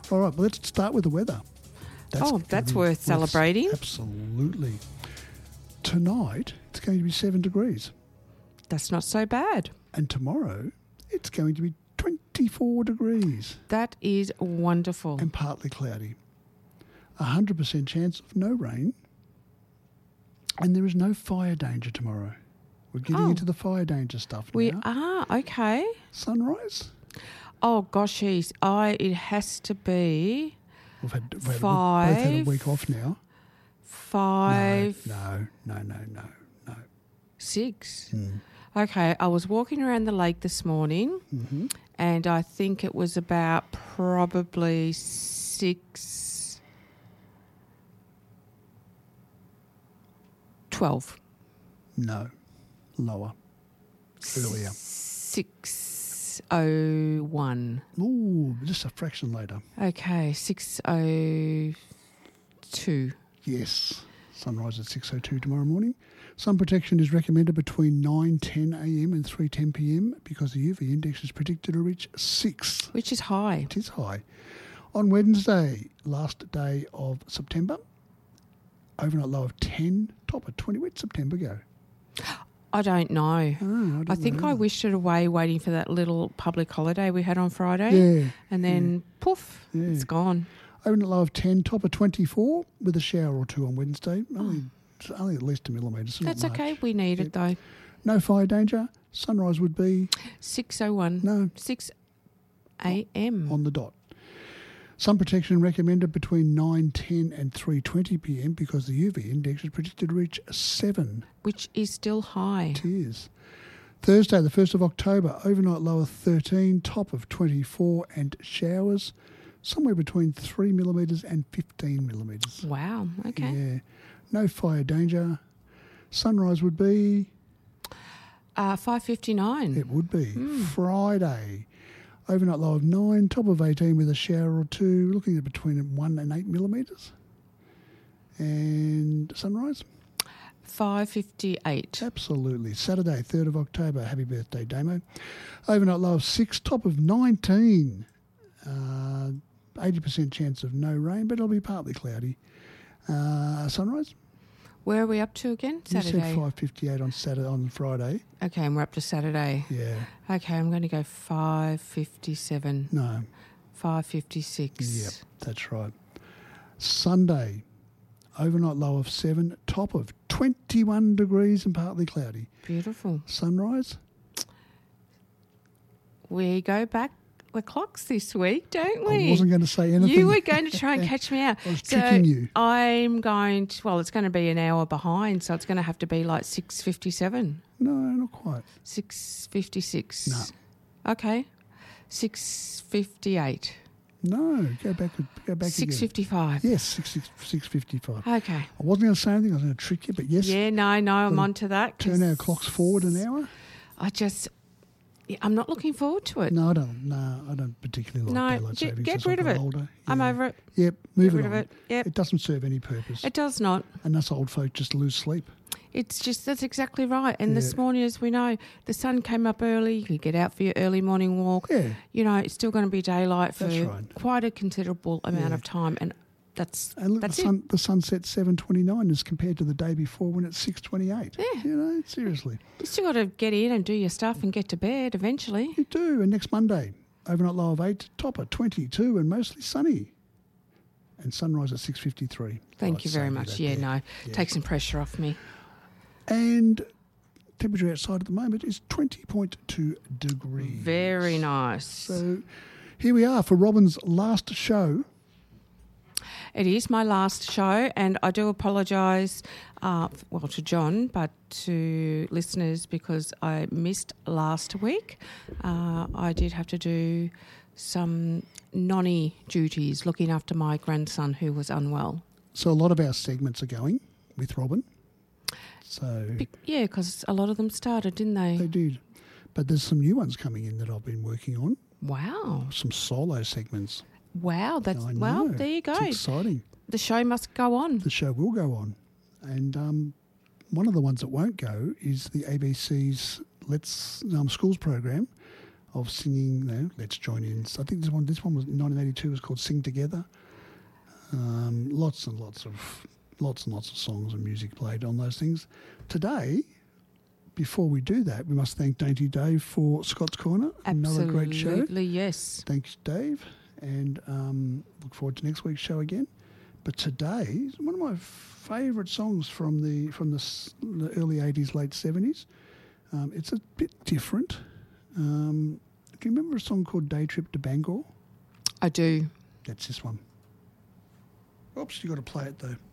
All right, well, let's start with the weather. That's worth celebrating. Absolutely. Tonight, it's going to be 7 degrees. That's not so bad. And tomorrow, it's going to be 24 degrees. That is wonderful. And partly cloudy. 100% chance of no rain. And there is no fire danger tomorrow. We're getting into the fire danger stuff now. We are, okay. Sunrise? Oh, gosh, it has to be We've had both 5. had a week off now. 5. No. 6. Okay, I was walking around the lake this morning and I think it was about probably 6... 12. No, lower, earlier. 6:01. Ooh, just a fraction later. Okay, 6:02. Yes, sunrise at 6:02 tomorrow morning. Sun protection is recommended between 9:10 a.m. and 3:10 p.m. because the UV index is predicted to reach 6. Which is high. It is high. On Wednesday, last day of September, overnight low of 10, top of 20. Where'd September go? I don't know. I think I wished it away waiting for that little public holiday we had on Friday. Yeah. And then, poof, it's gone. Overnight low of 10, top of 24, with a shower or two on Wednesday. Only at least a millimetre. So That's not much. okay. We need it, though. No fire danger. Sunrise would be 6:01. No. 6 a.m. on the dot. Sun protection recommended between 9:10 and 3:20 p.m. because the UV index is predicted to reach 7. Which is still high. It is. Thursday, the 1st of October, overnight low of 13, top of 24, and showers somewhere between 3 millimetres and 15 millimetres. Wow, okay. Yeah. No fire danger. Sunrise would be... 5:59. It would be. Friday, overnight low of 9, top of 18 with a shower or two, looking at between 1 and 8 millimetres. And sunrise? 5:58. Absolutely. Saturday, 3rd of October. Happy birthday, Damo. Overnight low of 6, top of 19. 80% chance of no rain, but it'll be partly cloudy. Sunrise? Where are we up to again? Saturday. You said 5:58 on Friday. Okay, and we're up to Saturday. Yeah. Okay, I'm going to go 5:57. No. 5:56. Yep, that's right. Sunday, overnight low of 7, top of 21 degrees and partly cloudy. Beautiful. Sunrise? We go back the clocks this week, don't we? I wasn't going to say anything. You were going to try and catch me out. I was tricking you. I'm going to, well, it's going to be an hour behind, so it's going to have to be like 6:57. No, not quite. 6:56. No. Okay. 6:58. No, go back again. 6:55. Yes, 6:55. Okay. I wasn't going to say anything. I was going to trick you, but yes. Yeah, no, I'm on to that. Turn our clocks forward an hour. I'm not looking forward to it. No, I don't. No, I don't particularly like daylight savings. Get as I rid of got it. older. I'm Yeah. over it. Yep, move Get it rid on. of it. Yep. It doesn't serve any purpose. It does not. And us old folk just lose sleep. It's just, that's exactly right. And this morning, as we know, the sun came up early. You could get out for your early morning walk. Yeah. You know, it's still going to be daylight for That's right. quite a considerable amount of time. And And look, that's the sunset's 7:29 as compared to the day before when it's 6:28. Yeah. You know, seriously. You still got to get in and do your stuff and get to bed eventually. You do. And next Monday, overnight low of 8, top of 22 and mostly sunny. And sunrise at 6:53. Thank you very much. Yeah, take some pressure off me. And temperature outside at the moment is 20.2 degrees. Very nice. So here we are for Robin's last show. It is my last show, and I do apologise, to John, but to listeners because I missed last week. I did have to do some nonny duties, looking after my grandson who was unwell. So a lot of our segments are going with Robin. So Yeah, because a lot of them started, didn't they? they did. But there's some new ones coming in that I've been working on. Wow. Some solo segments. Wow, I know. there you go. It's exciting. The show must go on. The show will go on. And one of the ones that won't go is the ABC's Let's Schools program of singing. Let's join in. So I think this one was 1982. Was called "Sing Together." Lots and lots of songs and music played on those things. Today, before we do that, we must thank Dainty Dave for Scott's Corner. Absolutely, another great show. Yes. Thanks, Dave, and look forward to next week's show again. But today is one of my favourite songs from the early 80s, late 70s. It's a bit different. Do you remember a song called Day Trip to Bangor? I do. That's this one. Oops, you got to play it though.